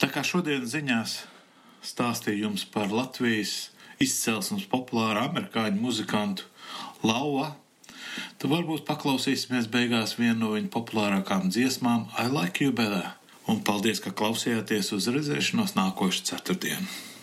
Tā kā šodien ziņās stāstīju jums par Latvijas izcelsmes populāru amerikāņu muzikantu Laua, tad varbūt paklausīsimies beigās vienu no viņa populārākām dziesmām I Like You Better. Un paldies, ka klausījāties, uz redzēšanos nākošu ceturtdienu.